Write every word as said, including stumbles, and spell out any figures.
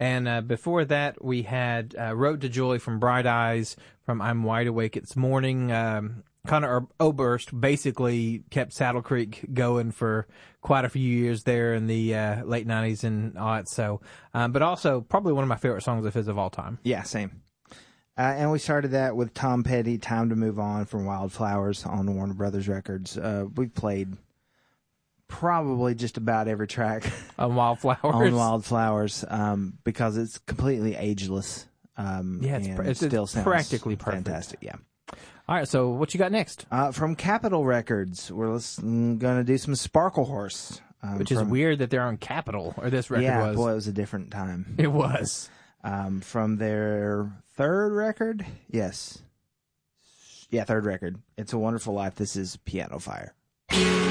And uh, before that, we had uh, Road to Joy from Bright Eyes, from I'm Wide Awake It's Morning. Um, Conor Oberst basically kept Saddle Creek going for quite a few years there in the uh, late nineties and aughts. So, um, but also probably one of my favorite songs of his of all time. Yeah, same. Uh, and we started that with Tom Petty, Time to Move On from Wildflowers on the Warner Brothers Records. Uh, we've played probably just about every track on Wildflowers. on Wildflowers um, because it's completely ageless. Um, yeah, it's, and pr- it's, still it's sounds practically perfect. Fantastic, yeah. All right, so what you got next? Uh, from Capitol Records, we're going to do some Sparkle Horse. Um, Which is from, weird that they're on Capitol, or this record yeah, was. boy, it was a different time. It was. Um, from their third record? Yes. Yeah, third record. It's a Wonderful Life. This is Piano Fire.